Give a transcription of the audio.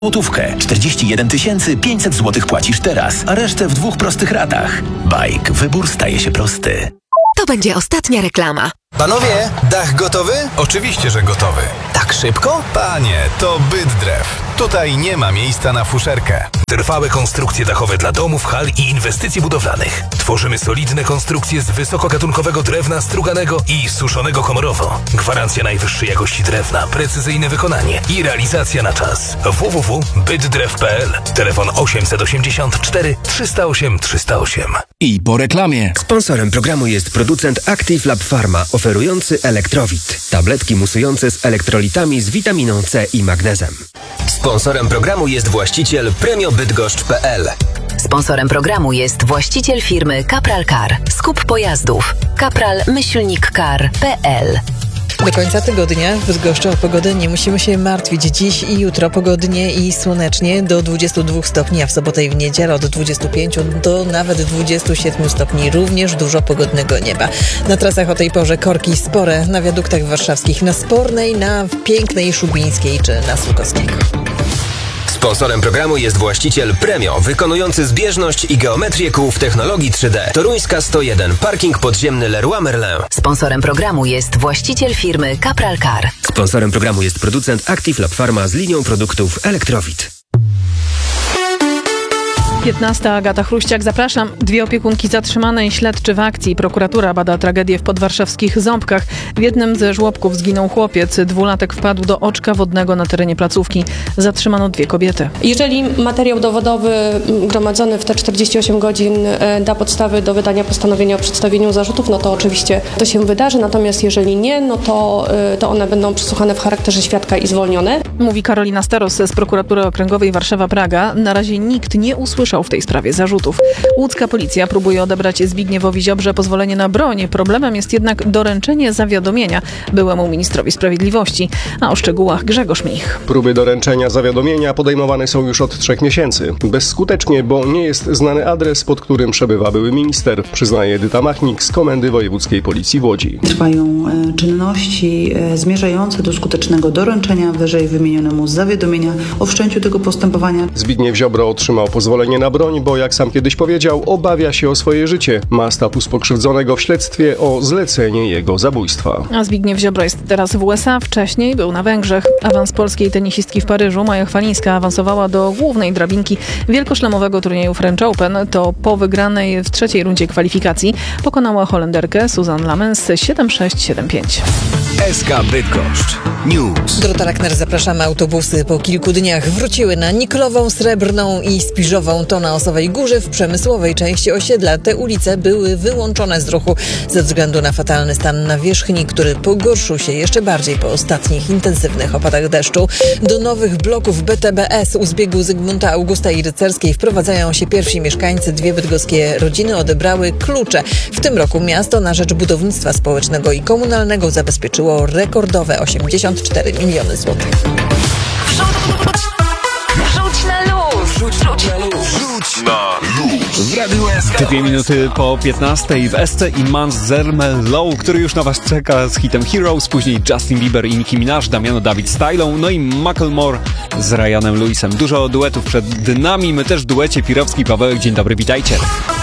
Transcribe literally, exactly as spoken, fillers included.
Złotówkę. czterdzieści jeden tysięcy pięćset złotych płacisz teraz, a resztę w dwóch prostych ratach. Bajk. Wybór staje się prosty. To będzie ostatnia reklama. Panowie, dach gotowy? Oczywiście, że gotowy. Tak szybko? Panie, to Byddrew. Tutaj nie ma miejsca na fuszerkę. Trwałe konstrukcje dachowe dla domów, hal i inwestycji budowlanych. Tworzymy solidne konstrukcje z wysokogatunkowego drewna struganego i suszonego honorowo. Gwarancja najwyższej jakości drewna, precyzyjne wykonanie i realizacja na czas. w w w kropka bydrew kropka p l. Telefon osiemset osiemdziesiąt cztery trzysta osiem trzysta osiem. I po reklamie. Sponsorem programu jest producent Active Lab Pharma, oferujący Elektrowit. Tabletki musujące z elektrolitami z witaminą C i magnezem. Sponsorem programu jest właściciel premio bydgoszcz kropka p l. Sponsorem programu jest właściciel firmy Kapral Car. Skup pojazdów. kapral myślnik car kropka p l. Do końca tygodnia w Bydgoszczy o pogodę nie musimy się martwić. Dziś i jutro pogodnie i słonecznie do dwudziestu dwóch stopni, a w sobotę i w niedzielę od dwudziestu pięciu do nawet dwudziestu siedmiu stopni. Również dużo pogodnego nieba. Na trasach o tej porze korki spore na wiaduktach warszawskich, na Spornej, na Pięknej, Szubińskiej czy na Sulkowskiego. Sponsorem programu jest właściciel Premio, wykonujący zbieżność i geometrię kół w technologii trzy D. Toruńska sto jeden, parking podziemny Leroy Merlin. Sponsorem programu jest właściciel firmy Kapral Car. Sponsorem programu jest producent Active Lab Pharma z linią produktów Elektrowit. piętnasta Agata Chruściak, zapraszam. Dwie opiekunki zatrzymane i śledczy w akcji. Prokuratura bada tragedię w podwarszawskich Ząbkach. W jednym ze żłobków zginął chłopiec. Dwulatek wpadł do oczka wodnego na terenie placówki. Zatrzymano dwie kobiety. Jeżeli materiał dowodowy gromadzony w te czterdzieści osiem godzin da podstawy do wydania postanowienia o przedstawieniu zarzutów, no to oczywiście to się wydarzy. Natomiast jeżeli nie, no to, to one będą przesłuchane w charakterze świadka i zwolnione. Mówi Karolina Staros z Prokuratury Okręgowej Warszawa-Praga. Na razie nikt nie usłyszał w tej sprawie zarzutów. Łódzka policja próbuje odebrać Zbigniewowi Ziobrze pozwolenie na broń. Problemem jest jednak doręczenie zawiadomienia byłemu ministrowi sprawiedliwości. A o szczegółach Grzegorz Mich. Próby doręczenia zawiadomienia podejmowane są już od trzech miesięcy. Bezskutecznie, bo nie jest znany adres, pod którym przebywa były minister, przyznaje Edyta Machnik z Komendy Wojewódzkiej Policji w Łodzi. Trwają czynności zmierzające do skutecznego doręczenia wyżej wymienionemu zawiadomienia o wszczęciu tego postępowania. Zbigniew Ziobro otrzymał pozwolenie na broń, bo jak sam kiedyś powiedział, obawia się o swoje życie. Ma status pokrzywdzonego w śledztwie o zlecenie jego zabójstwa. A Zbigniew Ziobro jest teraz w U S A, wcześniej był na Węgrzech. Awans polskiej tenisistki w Paryżu, Maja Chwalińska, awansowała do głównej drabinki wielkoszlemowego turnieju French Open. To po wygranej w trzeciej rundzie kwalifikacji pokonała Holenderkę Suzanne Lamens siedem sześć siedem pięć. S K Bydgoszcz News. Dorota Lachner, zapraszamy. Autobusy po kilku dniach wróciły na Niklową, Srebrną i Spiżową. To na Osowej Górze w przemysłowej części osiedla. Te ulice były wyłączone z ruchu ze względu na fatalny stan nawierzchni, który pogorszył się jeszcze bardziej po ostatnich intensywnych opadach deszczu. Do nowych bloków B T B S u zbiegu Zygmunta Augusta i Rycerskiej wprowadzają się pierwsi mieszkańcy. Dwie bydgoskie rodziny odebrały klucze. W tym roku miasto na rzecz budownictwa społecznego i komunalnego zabezpieczyło rekordowe osiemdziesiąt cztery miliony złotych. Wrzuć na luz! Rzuć na luz! Rzuć na luz! W Radiu S K. Dwie minuty po piętnastej w S C i Mans Zermelo, który już na was czeka z hitem Heroes, później Justin Bieber i Nicki Minaj, Damiano David z Tylą, no i Macklemore z Ryanem Lewisem. Dużo duetów przed nami, my też w duecie. Pirowski, Pawełek, dzień dobry, witajcie.